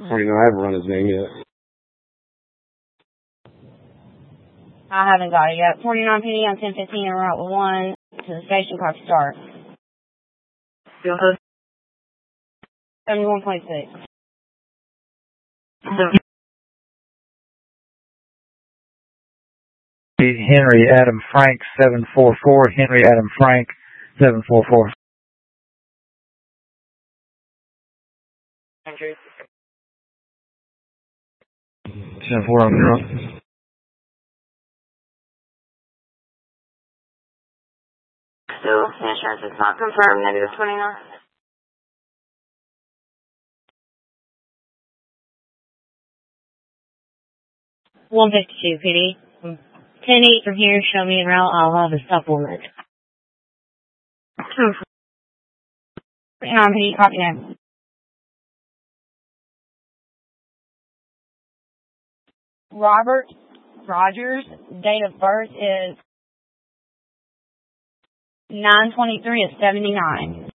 I haven't run his name yet. I haven't got it yet. 49 PD on 1015 and Route 1 to the station. Copy start. 71.6. Henry Adam Frank 744. Henry Adam Frank 744. 7-4 on the Still, insurance is not confirmed. Negative 29. $152 PD. 10-8 from here. Show me en route. I'll have a supplement. 49 PD. Copy now. Robert Rogers. Date of birth is 9/23/79.